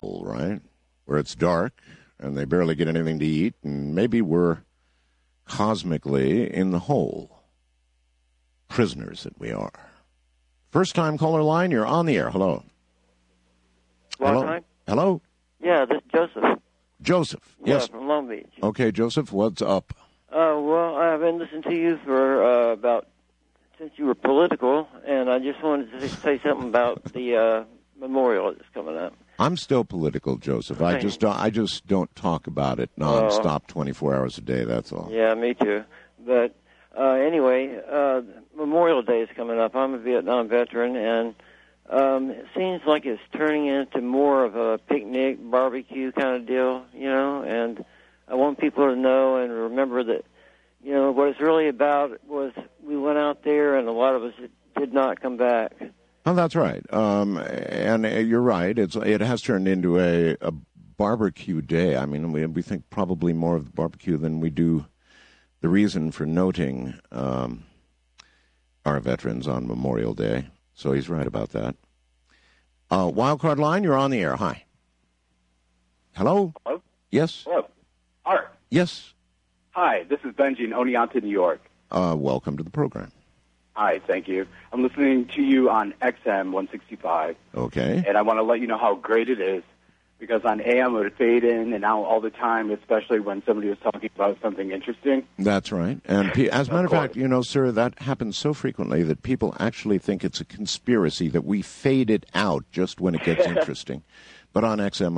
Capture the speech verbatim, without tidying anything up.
right? Where it's dark and they barely get anything to eat, and maybe we're cosmically in the hole. Prisoners that we are. First time caller line, you're on the air. Hello. Long Hello. time? Hello. Yeah, this is Joseph. Joseph. Yeah, Yes. from Long Beach. Okay, Joseph, what's up? Uh, well, I've been listening to you for uh, about since you were political, and I just wanted to say something about the uh, memorial that's coming up. I'm still political, Joseph. I Okay. just don't, I just don't talk about it nonstop, twenty-four hours a day. That's all. Yeah, me too. But uh, anyway, uh, Memorial Day is coming up. I'm a Vietnam veteran, and um, it seems like it's turning into more of a picnic, barbecue kind of deal, you know. And I want people to know and remember that, you know, what it's really about was we went out there, and a lot of us did not come back. Oh, that's right. Um, and uh, you're right. It's it has turned into a, a barbecue day. I mean, we we think probably more of the barbecue than we do the reason for noting um, our veterans on Memorial Day. So he's right about that. Uh, Wildcard line, you're on the air. Hi. Hello? Hello? Yes? Hello. Art. Yes. Hi, this is Benji in Oneonta, New York. Uh, welcome to the program. Hi, thank you. I'm listening to you on X M one sixty-five, Okay. and I want to let you know how great it is, because on A M it would fade in and out all the time, especially when somebody was talking about something interesting. That's right. And pe- as a matter of Of fact, course. you know, sir, that happens so frequently that people actually think it's a conspiracy that we fade it out just when it gets interesting. But on X M